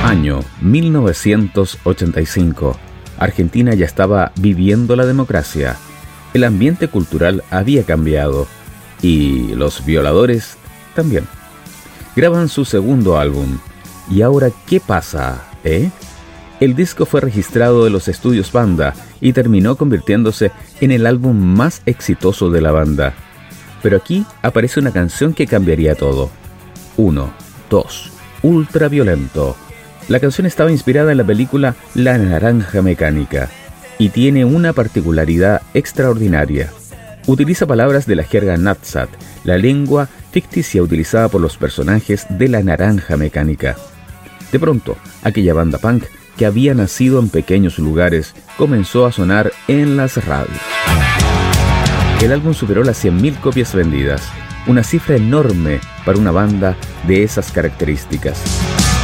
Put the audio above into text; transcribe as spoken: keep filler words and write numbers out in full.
Año mil novecientos ochenta y cinco. Argentina ya estaba viviendo la democracia. El ambiente cultural había cambiado. Y los Violadores también. Graban su segundo álbum. ¿Y ahora qué pasa, eh? El disco fue registrado en los estudios Banda y terminó convirtiéndose en el álbum más exitoso de la banda. Pero aquí aparece una canción que cambiaría todo. Uno, dos, Ultraviolento. La canción estaba inspirada en la película La Naranja Mecánica y tiene una particularidad extraordinaria. Utiliza palabras de la jerga Nadsat, la lengua ficticia utilizada por los personajes de La Naranja Mecánica. De pronto, aquella banda punk que había nacido en pequeños lugares comenzó a sonar en las radios. El álbum superó las cien mil copias vendidas, una cifra enorme para una banda de esas características.